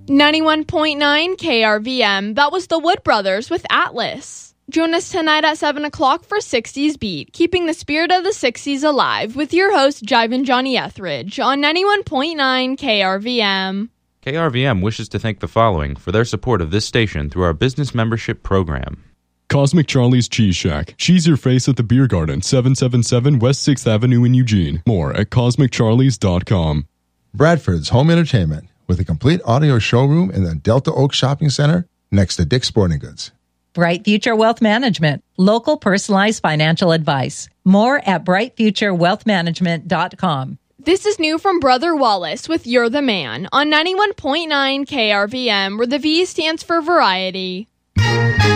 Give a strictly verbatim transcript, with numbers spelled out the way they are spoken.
ninety-one point nine K R V M, that was the Wood Brothers with Atlas. Join us tonight at seven o'clock for sixties Beat, keeping the spirit of the sixties alive with your host, Jivin Johnny Etheridge, on ninety-one point nine K R V M. K R V M wishes to thank the following for their support of this station through our business membership program. Cosmic Charlie's Cheese Shack. Cheese your face at the Beer Garden, seven seventy-seven West sixth Avenue in Eugene. More at cosmic charlies dot com. Bradford's Home Entertainment, with a complete audio showroom in the Delta Oak Shopping Center next to Dick's Sporting Goods. Bright Future Wealth Management, local personalized financial advice. More at bright future wealth management dot com. This is new from Brother Wallace with You're the Man on ninety-one point nine K R V M, where the V stands for variety.